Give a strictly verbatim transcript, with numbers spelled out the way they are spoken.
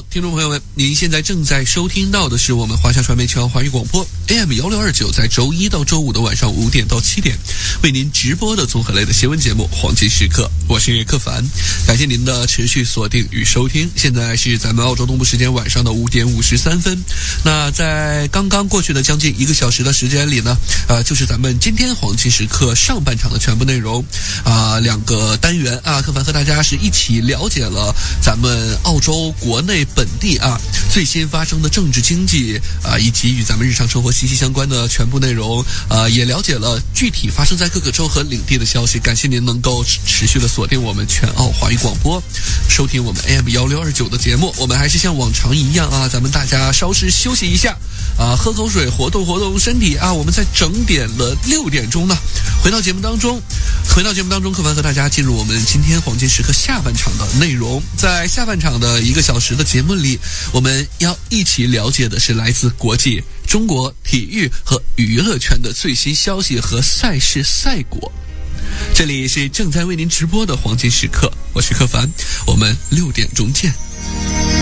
听众朋友们，您现在正在收听到的是我们华夏传媒全华语广播 A M 一六二九，在周一到周五的晚上五点到七点为您直播的综合类的新闻节目《黄金时刻》，我是柯凡，感谢您的持续锁定与收听。现在是咱们澳洲东部时间晚上的五点五十三分。那在刚刚过去的将近一个小时的时间里呢，呃，就是咱们今天黄金时刻上半场的全部内容啊、呃，两个单元啊，柯凡和大家是一起了解了咱们澳洲国内本地啊最新发生的政治经济啊、呃，以及与咱们日常生活息息相关的全部内容啊、呃，也了解了具体发生在各个州和领地的消息。感谢您能够持续的锁定我们全澳华语广播，收听我们 A M 一六二九的节目。我们还是像往常一样啊，咱们大家稍事休息一下啊，喝口水，活动活动身体啊。我们在整点了六点钟呢，回到节目当中，回到节目当中，柯凡和大家进入我们今天黄金时刻下半场的内容。在下半场的一个小时的节目里，我们要一起了解的是来自国际、中国体育和娱乐圈的最新消息和赛事赛果。这里是正在为您直播的黄金时刻，我是柯凡，我们六点钟见。